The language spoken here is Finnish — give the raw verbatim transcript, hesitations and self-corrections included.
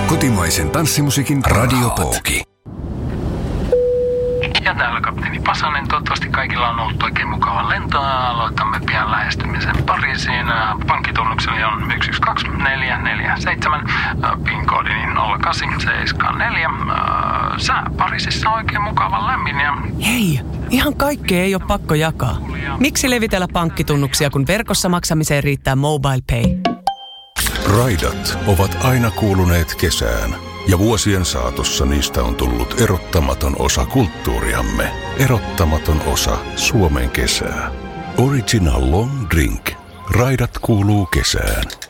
Kotimaisen tanssimusiikin radiopotki. Ja täällä kapteeni Pasanen. Toivottavasti kaikilla on ollut oikein mukava lento. Aloitamme pian lähestymisen Pariisiin. Pankkitunnukseni on yksi yksi kaksi neljä neljä seitsemän. PIN-koodini nolla kahdeksan seitsemän neljä. Sää Pariisissa on oikein mukava lämmin. Ja... Hei, ihan kaikkea ei ole pakko jakaa. Miksi levitellä pankkitunnuksia, kun verkossa maksamiseen riittää Mobile Pay? Raidat ovat aina kuuluneet kesään. Ja vuosien saatossa niistä on tullut erottamaton osa kulttuuriamme. Erottamaton osa Suomen kesää. Original Long Drink. Raidat kuuluu kesään.